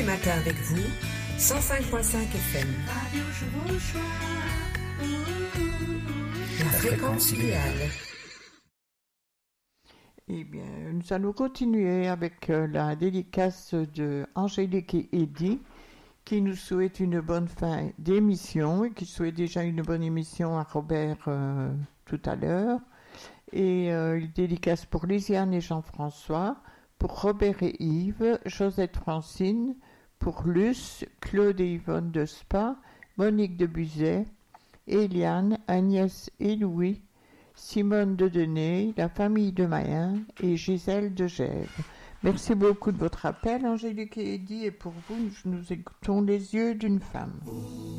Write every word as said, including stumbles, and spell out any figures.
les matins avec vous, cent cinq virgule cinq F M. La fréquence idéale. Eh bien, nous allons continuer avec euh, la dédicace de Angélique et Eddy, qui nous souhaite une bonne fin d'émission et qui souhaite déjà une bonne émission à Robert euh, tout à l'heure. Et euh, il dédicace pour Lisiane et Jean-François, pour Robert et Yves, Josette Francine, pour Luce, Claude et Yvonne de Spa, Monique de Buzet, Eliane, Agnès et Louis, Simone de Denay, la famille de Mayen et Gisèle de Gèves. Merci beaucoup de votre appel, Angélique et Eddy, et pour vous, nous écoutons Les yeux d'une femme.